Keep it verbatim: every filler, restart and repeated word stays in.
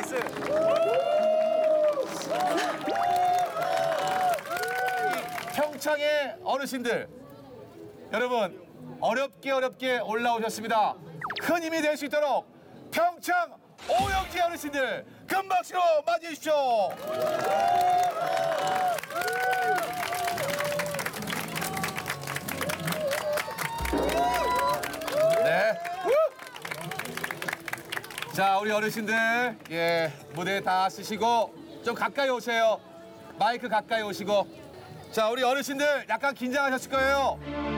나이스. 평창의 어르신들 여러분 어렵게 어렵게 올라오셨습니다. 큰 힘이 될 수 있도록 평창 오영지 어르신들 큰 박수로 맞이해 주십시오. 네. 자 우리 어르신들 예 무대 다 쓰시고 좀 가까이 오세요. 마이크 가까이 오시고. 자 우리 어르신들 약간 긴장하셨을 거예요.